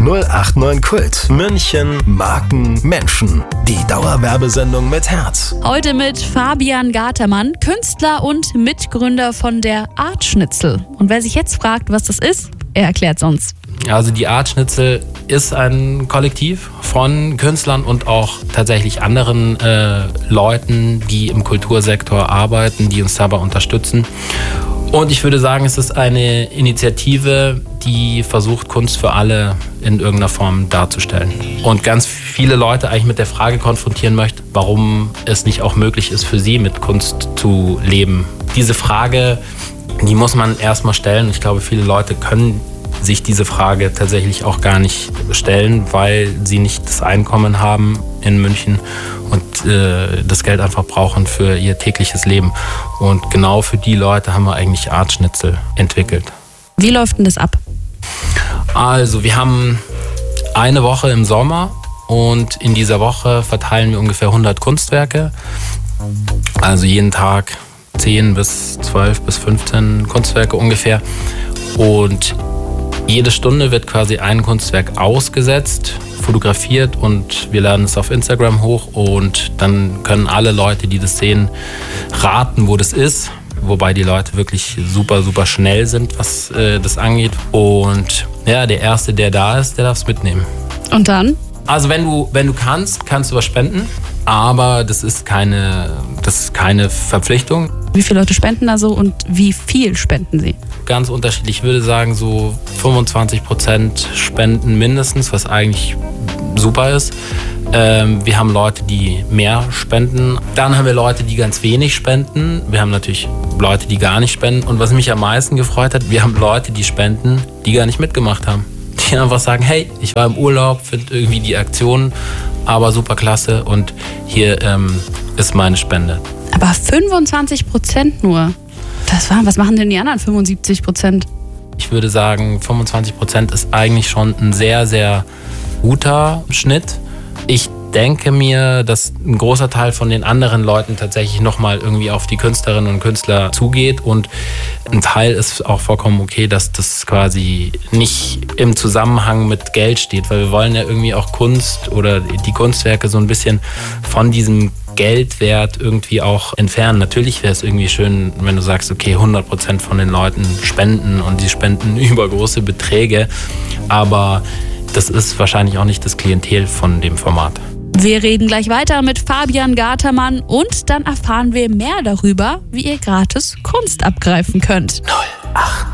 089 Kult. München, Marken, Menschen. Die Dauerwerbesendung mit Herz. Heute mit Fabian Gatermann, Künstler und Mitgründer von der Art Schnitzel. Und wer sich jetzt fragt, was das ist, er erklärt es uns. Also die Art Schnitzel ist ein Kollektiv von Künstlern und auch tatsächlich anderen Leuten, die im Kultursektor arbeiten, die uns dabei unterstützen. Und ich würde sagen, es ist eine Initiative, die versucht, Kunst für alle in irgendeiner Form darzustellen. Und ganz viele Leute eigentlich mit der Frage konfrontieren möchte, warum es nicht auch möglich ist, für sie mit Kunst zu leben. Diese Frage, die muss man erstmal stellen. Ich glaube, viele Leute können sich diese Frage tatsächlich auch gar nicht stellen, weil sie nicht das Einkommen haben in München und das Geld einfach brauchen für ihr tägliches Leben. Und genau für die Leute haben wir eigentlich Art Schnitzel entwickelt. Wie läuft denn das ab? Also wir haben eine Woche im Sommer und in dieser Woche verteilen wir ungefähr 100 Kunstwerke. Also jeden Tag 10 bis 12 bis 15 Kunstwerke ungefähr. Und jede Stunde wird quasi ein Kunstwerk ausgesetzt, fotografiert und wir laden es auf Instagram hoch und dann können alle Leute, die das sehen, raten, wo das ist. Wobei die Leute wirklich super, super schnell sind, was das angeht. Und ja, der Erste, der da ist, der darf es mitnehmen. Und dann? Also wenn du kannst du was spenden, aber das ist keine Verpflichtung. Wie viele Leute spenden da so und wie viel spenden sie? Ganz unterschiedlich. Ich würde sagen, so 25% spenden mindestens, was eigentlich super ist. Wir haben Leute, die mehr spenden. Dann haben wir Leute, die ganz wenig spenden. Wir haben natürlich Leute, die gar nicht spenden. Und was mich am meisten gefreut hat, wir haben Leute, die spenden, die gar nicht mitgemacht haben. Die einfach sagen, hey, ich war im Urlaub, finde irgendwie die Aktion aber super klasse und hier ist meine Spende. Aber 25% nur. Was machen denn die anderen 75%? Ich würde sagen, 25% ist eigentlich schon ein sehr, sehr guter Schnitt. Ich denke mir, dass ein großer Teil von den anderen Leuten tatsächlich nochmal irgendwie auf die Künstlerinnen und Künstler zugeht und ein Teil ist auch vollkommen okay, dass das quasi nicht im Zusammenhang mit Geld steht, weil wir wollen ja irgendwie auch Kunst oder die Kunstwerke so ein bisschen von diesem Geldwert irgendwie auch entfernen. Natürlich wäre es irgendwie schön, wenn du sagst, okay, 100% von den Leuten spenden und sie spenden über große Beträge, aber das ist wahrscheinlich auch nicht das Klientel von dem Format. Wir reden gleich weiter mit Fabian Gatermann und dann erfahren wir mehr darüber, wie ihr gratis Kunst abgreifen könnt. 089